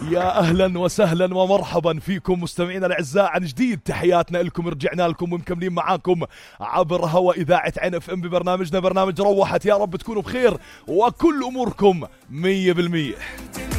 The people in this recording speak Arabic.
يا أهلا وسهلا ومرحبا فيكم مستمعينا الأعزاء عن جديد. تحياتنا لكم، رجعنا لكم ومكملين معاكم عبر هوا إذاعة عين اف ام ببرنامجنا برنامج روحت. يا رب تكونوا بخير وكل أموركم 100%.